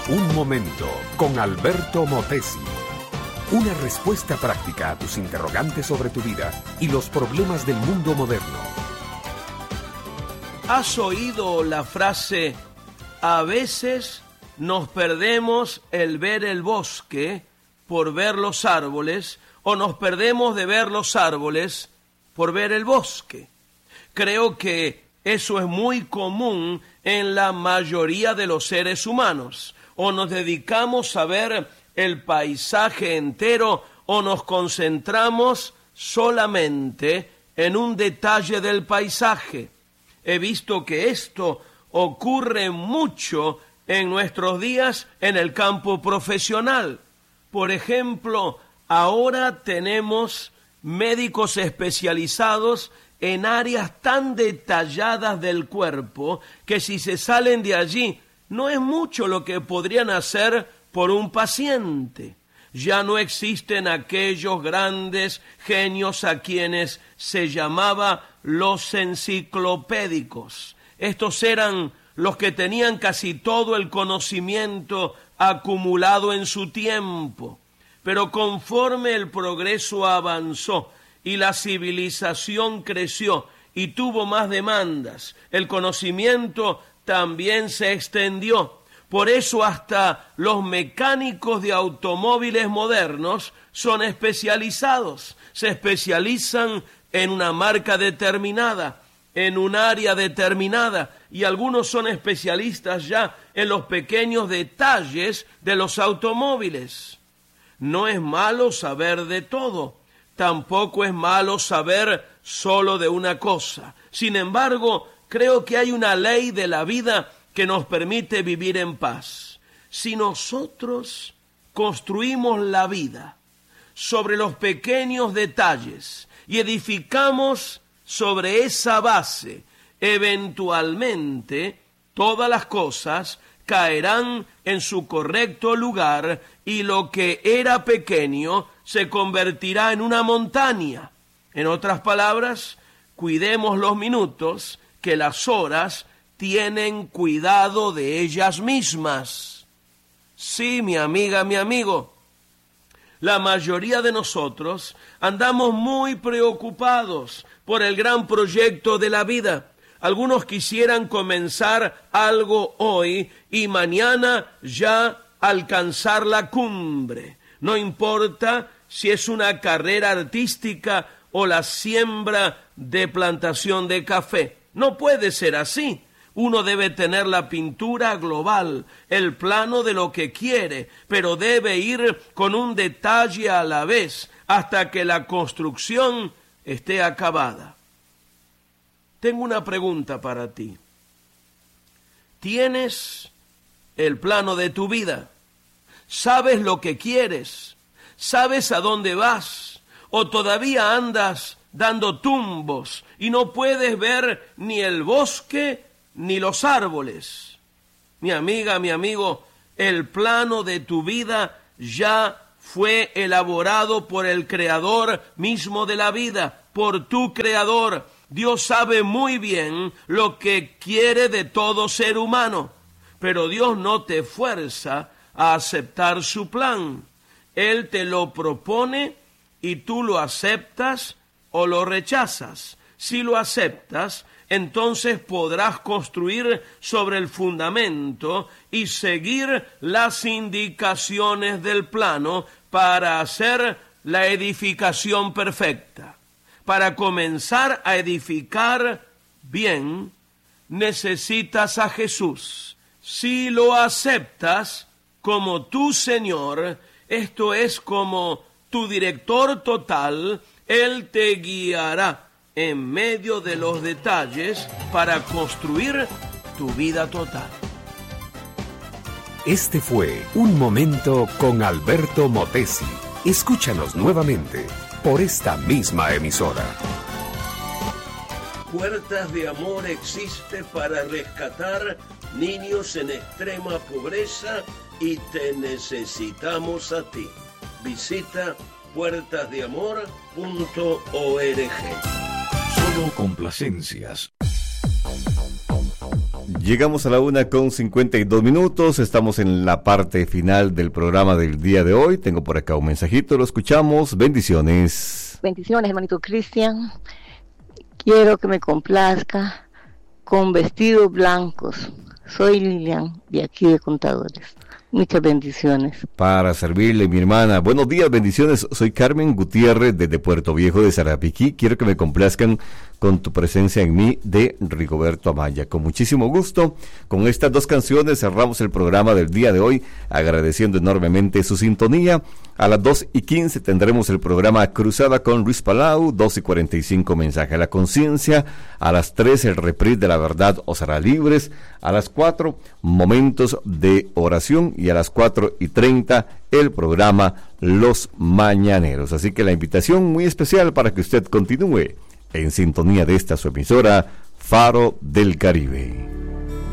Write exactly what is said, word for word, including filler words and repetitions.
Un momento con Alberto Motesi. Una respuesta práctica a tus interrogantes sobre tu vida y los problemas del mundo moderno. ¿Has oído la frase, a veces nos perdemos el ver el bosque por ver los árboles, o nos perdemos de ver los árboles por ver el bosque? Creo que eso es muy común en la mayoría de los seres humanos. O nos dedicamos a ver el paisaje entero, o nos concentramos solamente en un detalle del paisaje. He visto que esto ocurre mucho en nuestros días en el campo profesional. Por ejemplo, ahora tenemos médicos especializados en áreas tan detalladas del cuerpo que si se salen de allí, no es mucho lo que podrían hacer por un paciente. Ya no existen aquellos grandes genios a quienes se llamaba los enciclopédicos. Estos eran los que tenían casi todo el conocimiento acumulado en su tiempo. Pero conforme el progreso avanzó y la civilización creció y tuvo más demandas, el conocimiento también se extendió. Por eso hasta los mecánicos de automóviles modernos son especializados. Se especializan en una marca determinada, en un área determinada, y algunos son especialistas ya en los pequeños detalles de los automóviles. No es malo saber de todo, tampoco es malo saber solo de una cosa. Sin embargo, creo que hay una ley de la vida que nos permite vivir en paz. Si nosotros construimos la vida sobre los pequeños detalles y edificamos sobre esa base, eventualmente todas las cosas caerán en su correcto lugar y lo que era pequeño se convertirá en una montaña. En otras palabras, cuidemos los minutos, que las horas tienen cuidado de ellas mismas. Sí, mi amiga, mi amigo, la mayoría de nosotros andamos muy preocupados por el gran proyecto de la vida. Algunos quisieran comenzar algo hoy y mañana ya alcanzar la cumbre. No importa si es una carrera artística o la siembra de plantación de café. No puede ser así. Uno debe tener la pintura global, el plano de lo que quiere, pero debe ir con un detalle a la vez hasta que la construcción esté acabada. Tengo una pregunta para ti. ¿Tienes el plano de tu vida? ¿Sabes lo que quieres? ¿Sabes a dónde vas? ¿O todavía andas dando tumbos y no puedes ver ni el bosque ni los árboles? Mi amiga, mi amigo, el plano de tu vida ya fue elaborado por el Creador mismo de la vida, por tu Creador. Dios sabe muy bien lo que quiere de todo ser humano, pero Dios no te fuerza a aceptar su plan. Él te lo propone y tú lo aceptas o lo rechazas. Si lo aceptas, entonces podrás construir sobre el fundamento y seguir las indicaciones del plano para hacer la edificación perfecta. Para comenzar a edificar bien, necesitas a Jesús. Si lo aceptas como tu Señor, esto es como tu director total, Él te guiará en medio de los detalles para construir tu vida total. Este fue Un Momento con Alberto Motesi. Escúchanos nuevamente por esta misma emisora. Puertas de Amor existe para rescatar niños en extrema pobreza y te necesitamos a ti. Visita puertas de amor punto org. Solo complacencias. Llegamos a la una con cincuenta y dos minutos, estamos en la parte final del programa del día de hoy. Tengo por acá un mensajito, lo escuchamos. Bendiciones. Bendiciones, hermanito Cristian. Quiero que me complazca con vestidos blancos. Soy Lilian, de aquí de Contadores. Muchas bendiciones. Para servirle, mi hermana. Buenos días, bendiciones. Soy Carmen Gutiérrez, desde Puerto Viejo de Sarapiquí. Quiero que me complazcan con tu presencia en mí, de Rigoberto Amaya. Con muchísimo gusto. Con estas dos canciones cerramos el programa del día de hoy, agradeciendo enormemente su sintonía. A las dos y quince tendremos el programa Cruzada con Luis Palau, dos y cuarenta y cinco Mensaje a la Conciencia. A las tres el reprise de La Verdad os hará libres. A las cuatro Momentos de Oración. Y a las cuatro y treinta el programa Los Mañaneros. Así que la invitación muy especial para que usted continúe en sintonía de esta su emisora Faro del Caribe.